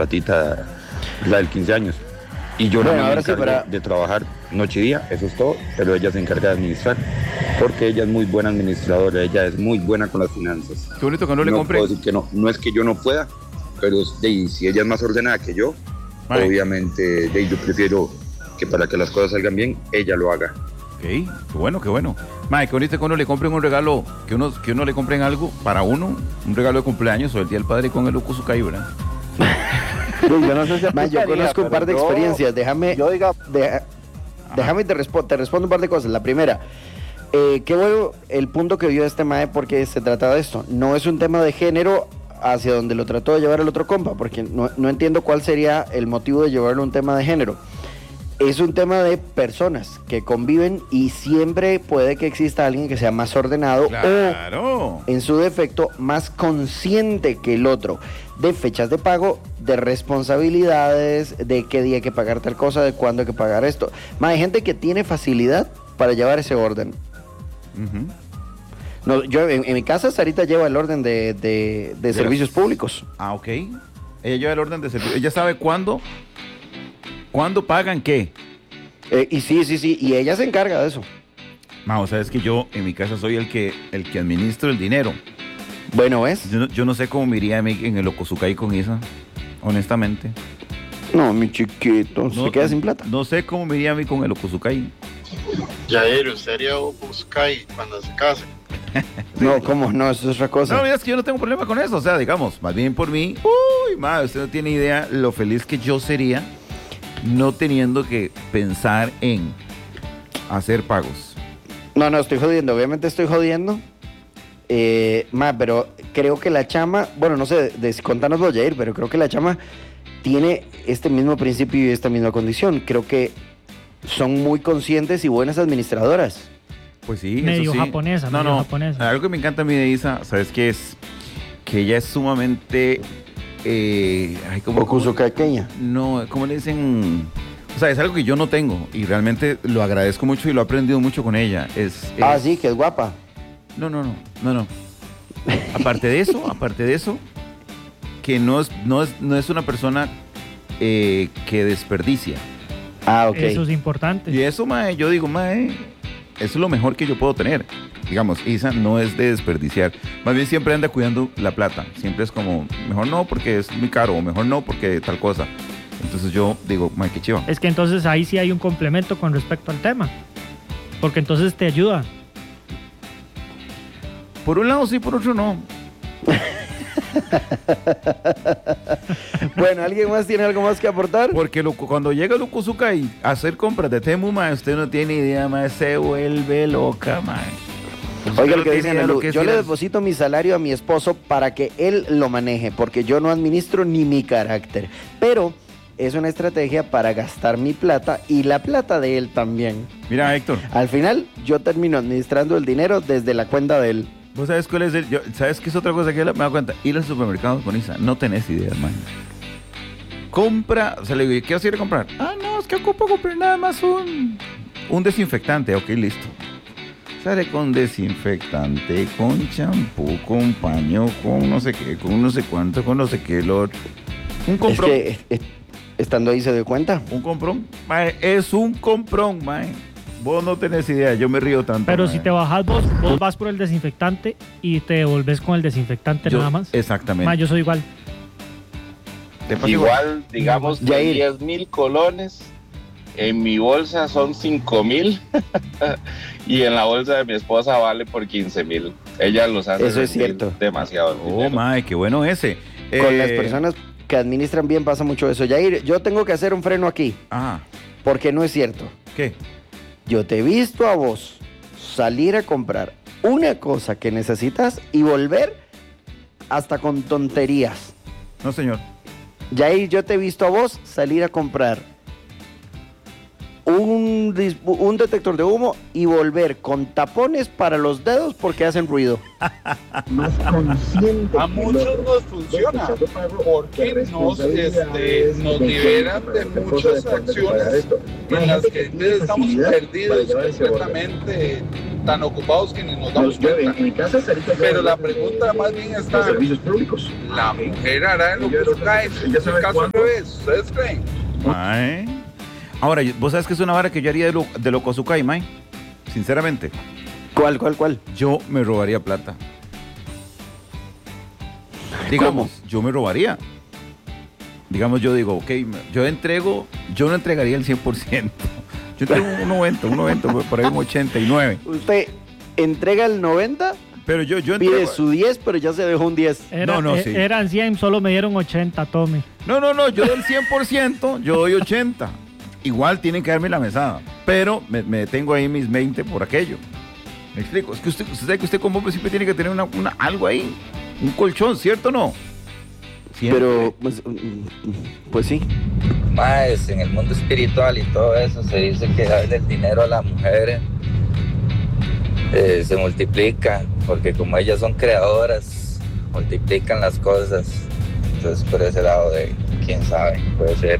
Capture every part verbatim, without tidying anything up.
platita, la del quince años. Y yo Bueno, no me ahora sí, encargo para- de trabajar noche y día, eso es todo, pero ella se encarga de administrar, porque ella es muy buena administradora, ella es muy buena con las finanzas. Qué bonito que no le compre. puedo decir que no, no es que yo no pueda, pero de, si ella es más ordenada que yo, Mae. obviamente de, yo prefiero que para que las cosas salgan bien, ella lo haga. Ok, qué bueno, qué bueno. Mae, qué bonito que uno le compren un regalo, que uno, que uno le compren algo para uno, un regalo de cumpleaños o el día del padre con el Ukusukai, ¿verdad? Yo no sé si Ma, yo aplicaría, conozco un par de pero yo- experiencias. Déjame, Yo diga, deja- déjame te, respo- te respondo un par de cosas. La primera, eh, qué bueno el punto que dio este mae porque se trata de esto. No es un tema de género hacia donde lo trató de llevar el otro compa, porque no, no entiendo cuál sería el motivo de llevarlo a un tema de género. Es un tema de personas que conviven y siempre puede que exista alguien que sea más ordenado Claro. o, en su defecto, más consciente que el otro de fechas de pago, de responsabilidades, de qué día hay que pagar tal cosa, de cuándo hay que pagar esto. Más hay gente que tiene facilidad para llevar ese orden. Ujú. No, yo en, en mi casa Sarita lleva el orden de, de- de De servicios las- públicos. Ah, ok. Ella lleva el orden de servicio. Ella sabe cuándo, cuándo pagan qué. Eh, y sí, sí, sí, y ella se encarga de eso. Ma, o sea, es que yo en mi casa soy el que, el que administro el dinero. Bueno, ¿ves? Yo no, yo no sé cómo me iría a mí en el Okusukai con Isa, honestamente. No, mi chiquito, No, se queda sin plata. No sé cómo me iría a mí con el Okusukai. Yair, usted haría Buscay cuando se case. No, ¿cómo? No, eso es otra cosa. No, mira, es que yo no tengo problema con eso. O sea, digamos, más bien por mí. Uy, madre, usted no tiene idea lo feliz que yo sería no teniendo que pensar en hacer pagos. No, no, estoy jodiendo, obviamente estoy jodiendo. Eh, ma, pero creo que la chama, bueno, no sé, de, contánoslo, Jair, pero creo que la chama tiene este mismo principio y esta misma condición. Creo que son muy conscientes y buenas administradoras. Pues sí, Medio eso sí. japonesa, No, medio no. japonesa. Algo que me encanta a mí de Isa, ¿sabes qué es? Que ella es sumamente. Eh, ay, ¿cómo- cómo- Okusukakeña. No, ¿cómo le dicen? O sea, es algo que yo no tengo y realmente lo agradezco mucho y lo he aprendido mucho con ella. Es, es- Ah, sí, que es guapa. No, no, no, no, no. Aparte de eso, aparte de eso, que no es, no es, no es una persona eh, que desperdicia. Ah, ok. Eso es importante. Y eso, mae, yo digo, mae, eso es lo mejor que yo puedo tener. Digamos, Isa no es de desperdiciar. Más bien siempre anda cuidando la plata. Siempre es como, mejor no porque es muy caro, o mejor no porque tal cosa. Entonces yo digo, mae, qué chiva. Es que entonces ahí sí hay un complemento con respecto al tema. Porque entonces te ayuda. Por un lado sí, por otro no. Bueno, ¿alguien más tiene algo más que aportar? Porque lo- cuando llega el Ukusukai a hacer compras de Temu, mae, usted no tiene idea, mae, se vuelve loca, mae. Usted Oiga, no lo que tiene dice idea Ana lo Lu, que es yo ir le a- deposito mi salario a mi esposo para que él lo maneje, porque yo no administro ni mi carácter. Pero es una estrategia para gastar mi plata y la plata de él también. Mira, Héctor, Al final, yo termino administrando el dinero desde la cuenta de él. ¿vos sabes cuál es el...? yo- ¿Sabes qué es otra cosa que me da cuenta? Ir al supermercado con Isa, no tenés idea, hermano. Compra, o sea, le digo, ¿qué vas a ir a comprar? Ah, no, es que ocupo comprar nada más un... Un desinfectante, ok, listo. Sale con desinfectante, con champú, con paño, con no sé qué, con no sé cuánto, con no sé qué, lo otro. Un Es comprón. que eh, estando ahí se dio cuenta. Un comprón. Mae, es un comprón, mae. Vos no tenés idea, yo me río tanto. Pero mae. si te bajas vos, vos vas por el desinfectante y te devolves con el desinfectante Yo- nada más. Exactamente. Ma, yo soy igual. ¿Te pasa Igual, digamos, Ya que ir. diez mil colones, en mi bolsa son cinco mil y en la bolsa de mi esposa vale por quince mil. Ella los hace Eso es sentir cierto. demasiado. Oh, dinero. mae, qué bueno ese. Con Eh, las personas que administran bien pasa mucho eso. Yair, yo tengo que hacer un freno aquí, Ah, porque no es cierto. ¿qué? Yo te he visto a vos salir a comprar una cosa que necesitas y volver hasta con tonterías. No, señor. Yair, yo te he visto a vos salir a comprar un, dis- un detector de humo y volver con tapones para los dedos porque hacen ruido. más consciente. A muchos nos funciona porque nos, este, nos liberan de muchas acciones en las que estamos perdidos completamente tan ocupados que ni nos damos cuenta. Pero la pregunta más bien está, los servicios públicos. ¿la mujer hará en lo que se cae? ¿Es el caso al revés? ¿Ustedes creen? Mae. Ahora, vos sabes que es una vara que yo haría de, lo, de loco Azucay, mae. Sinceramente, ¿Cuál, cuál, cuál? yo me robaría plata. Digamos, yo me robaría. Digamos, yo digo, ok, yo entrego, yo no entregaría el cien por ciento. Yo entrego un noventa, un noventa, por ahí un ochenta y nueve. Usted entrega el noventa, Pero yo, yo pide entrego... su diez, pero ya se dejó un diez. Era- No, no, e- sí. Eran cien, solo me dieron ochenta, tome. No, no, no, yo del cien por ciento, yo doy ochenta. Igual tienen que darme la mesada, pero me, me detengo ahí mis veinte por aquello. ¿Me explico? Es que usted, usted sabe que usted como hombre siempre tiene que tener una, una- algo ahí, un colchón, ¿cierto o no? Siempre. Pero, pues, mm, pues sí. Más en el mundo espiritual y todo eso se dice que darle el dinero a la mujer eh, se multiplica, porque como ellas son creadoras, multiplican las cosas. Entonces por ese lado de quién sabe, puede ser.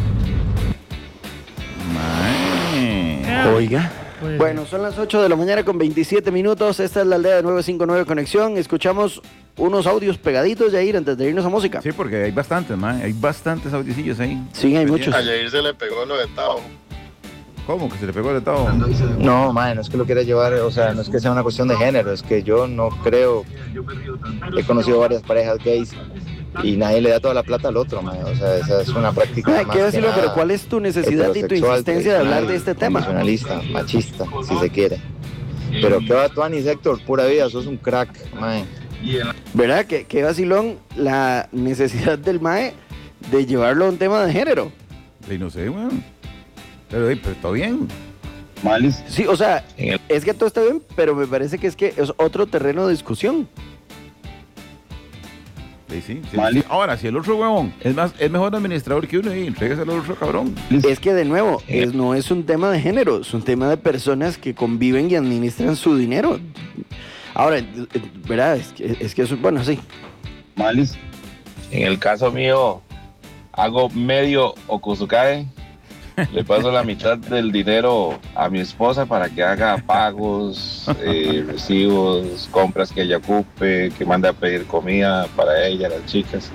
Mae. Oiga. Pues, Bueno, son las ocho de la mañana con veintisiete minutos. Esta es la aldea de nueve cinco nueve Conexión. Escuchamos unos audios pegaditos, Yair, antes de irnos a música. Sí, porque hay bastantes, mae. Hay bastantes audicillos ahí. Sí, hay muchos. A Yair se le pegó lo de Tao. ¿Cómo? ¿Que se le pegó de todo? No, madre, no es que lo quiera llevar, o sea, no es que sea una cuestión de género, es que yo no creo. He conocido varias parejas gays y nadie le da toda la plata al otro, madre. O sea, esa es una práctica. Ay, más ¿qué que decirlo? nada Pero ¿cuál es tu necesidad y tu heterosexual, insistencia de hablar de tradicional, este tema? Nacionalista, machista, si se quiere. Pero qué va tú, Anis, Héctor, pura vida, sos un crack, madre. ¿Verdad? ¿Qué, qué vacilón la necesidad del M A E de llevarlo a un tema de género? Sí, no sé, weón. Pero, ey, pero está bien. Malis, Sí, o sea, es que todo está bien, pero me parece que es que es otro terreno de discusión. Sí, sí, sí, Mali. sí. Ahora, si el otro huevón es más, es mejor administrador que uno, y entregues al otro cabrón. Es que de nuevo, es, no es un tema de género, es un tema de personas que conviven y administran su dinero. Ahora, eh, ¿verdad? Es que, es que eso, bueno, sí. Malis, En el caso mío, hago medio Okuzukae. Le paso la mitad del dinero a mi esposa para que haga pagos, eh, recibos, compras que ella ocupe, que mande a pedir comida para ella, las chicas.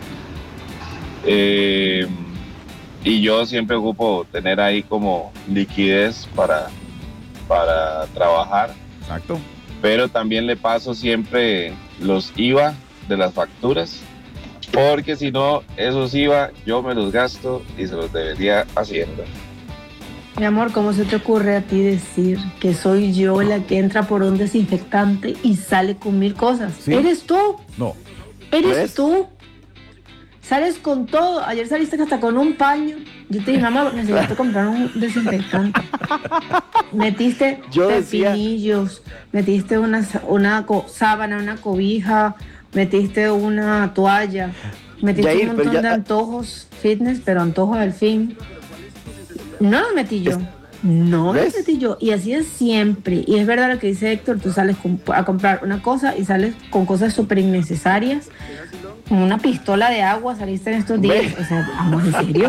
Eh, y yo siempre ocupo tener ahí como liquidez para, para trabajar, Exacto. pero también le paso siempre los I V A de las facturas, porque si no, esos I V A yo me los gasto y se los debería Hacienda. Mi amor, ¿cómo se te ocurre a ti decir que soy yo la que entra por un desinfectante y sale con mil cosas? Sí. ¿Eres tú? No. ¿Eres ¿Ves? tú? Sales con todo. Ayer saliste hasta con un paño. Yo te dije, mamá, necesito comprar un desinfectante. Metiste Yo decía- pepinillos, metiste una, sa- una co- sábana, una cobija, metiste una toalla, metiste Yair, un pero montón ya- de antojos fitness, pero antojos al fin. No los metí yo. No los ¿Ves? metí yo. Y así es siempre. Y es verdad lo que dice Héctor, tú sales con- a comprar una cosa y sales con cosas súper innecesarias. Como una pistola de agua saliste en estos días. ¿Ves? O sea, vamos, ¿en serio?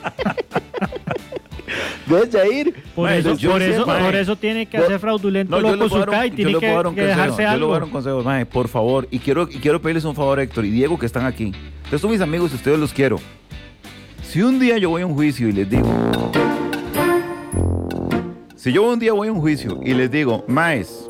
¿Ves, Jair? por, Mae, eso, yo por, sé, eso, mae. por eso tiene que hacer fraudulento No, yo le loco puedo dar Zucay, un, yo tiene le que, puedo dar un que consejo. dejarse Yo le algo. voy a dar un consejo, mae, por favor. Y quiero, y quiero pedirles un favor, Héctor y Diego, que están aquí. Ustedes son mis amigos y ustedes los quiero. Si un día yo voy a un juicio y les digo... Si yo un día voy a un juicio y les digo, maes,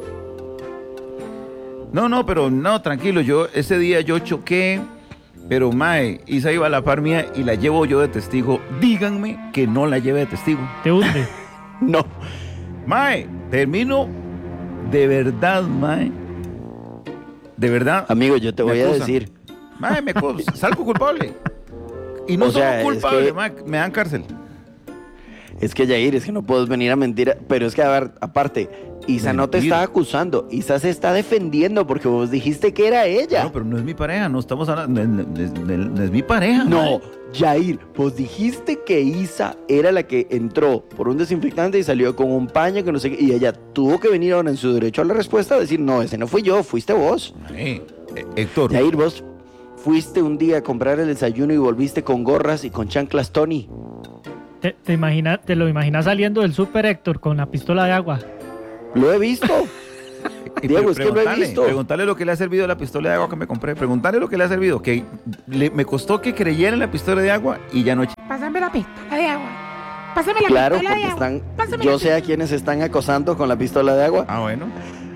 no, no, pero no, tranquilo, yo ese día yo choqué, pero mae, Isa iba a la par mía y la llevo yo de testigo, díganme que no la lleve de testigo. Te hunde. No. Mae, termino de verdad, mae. De verdad. Amigo, yo te Me voy a acusan. decir. Mae, me acu- salgo culpable. Y no O sea, soy es culpable, que- mae, me dan cárcel. Es que Jair, es que no puedes venir a mentir. Pero es que, a ver, aparte, Isa no te Mentir. está acusando. Isa se está defendiendo porque vos dijiste que era ella. No, pero no es mi pareja, no estamos hablando, no, no- no- no- no es mi pareja. No, mae. Jair, vos dijiste que Isa era la que entró por un desinfectante y salió con un paño que no sé qué, y ella tuvo que venir ahora en su derecho a la respuesta a decir, no, ese no fui yo, fuiste vos. Mae, eh, Héctor. Jair, vos fuiste un día a comprar el desayuno y volviste con gorras y con chanclas Tony. Te, te, imagina- te lo imaginas saliendo del super Héctor con la pistola de agua. Lo he visto. Diego, es que lo he Preguntale, visto. Preguntale lo que le ha servido la pistola de agua que me compré. Preguntale lo que le ha servido. Que le- me costó que creyera en la pistola de agua y ya no eché. Pásame la pistola de agua. Pásame la Claro, pistola de porque agua. están, Pásame yo la sé a quienes están acosando con la pistola de agua. Ah, bueno.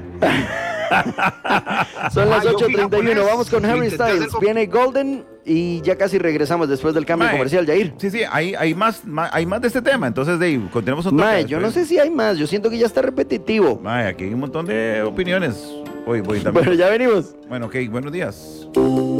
Son las Ah, yo ocho fui treinta y uno, japonés. vamos con Lo Harry intenté hacer Styles, con- viene Golden y ya casi regresamos después del cambio Mae, comercial, Jair. Sí, sí, hay, hay, más, ma- hay más de este tema. Entonces, Dave, continuemos un toque Mae, yo no después. sé si hay más, yo siento que ya está repetitivo. Mae, aquí hay un montón de opiniones. Voy, voy también. Bueno, ya venimos. Bueno, ok, buenos días.